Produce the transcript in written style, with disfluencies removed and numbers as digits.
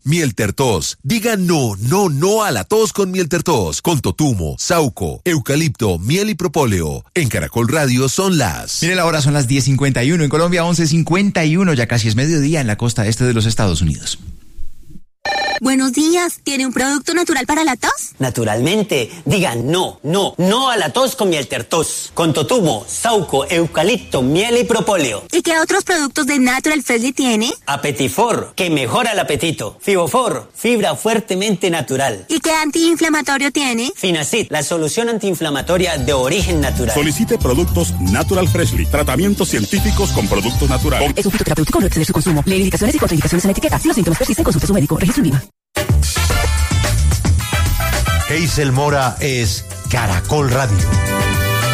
Mieltertos. Diga no, no, no a la tos con Mieltertos. Con totumo, sauco, eucalipto, miel y propóleo. En Caracol Radio son las... Mire, la hora son las 10:51. En Colombia, 11:51. Ya casi es mediodía en la costa este de los Estados Unidos. Buenos días. ¿Tiene un producto natural para la tos? Naturalmente. Digan no, no, no a la tos con Mieltertos. Con totumo, sauco, eucalipto, miel y propóleo. ¿Y qué otros productos de Natural Freshly tiene? Apetifor, que mejora el apetito. Fibofor, fibra fuertemente natural. ¿Y qué antiinflamatorio tiene? Finacid, la solución antiinflamatoria de origen natural. Solicite productos Natural Freshly. Tratamientos científicos con productos naturales. Es un fitoterapéutico, no exceder su consumo. Lee indicaciones y contraindicaciones en la etiqueta. Si los síntomas persisten, consulte a su médico. Registro IVA. Hazel Mora es Caracol Radio.